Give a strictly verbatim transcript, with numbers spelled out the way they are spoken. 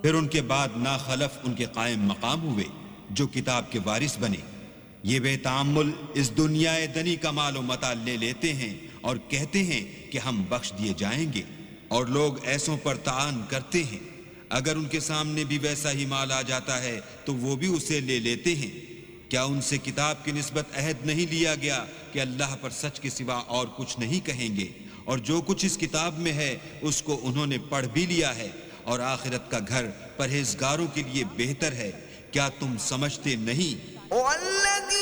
फिर उनके बाद ना खलफ उनके कायम मकाम हुए जो किताब के वारिस बने। ये बेतामुल इस दुनिया दनी का मालो मता ले लेते हैं और कहते हैं कि हम बख्श दिए जाएंगे, और लोग ऐसों पर तान करते हैं। अगर उनके सामने भी वैसा ही माल आ जाता है तो वो भी उसे ले लेते हैं। क्या उनसे किताब की निस्बत अहद नहीं लिया गया कि अल्लाह पर सच के सिवा और कुछ नहीं कहेंगे, और जो कुछ इस किताब में है उसको उन्होंने पढ़ भी लिया है, और आखिरत का घर परहेजगारों के लिए बेहतर है। क्या तुम समझते नहीं?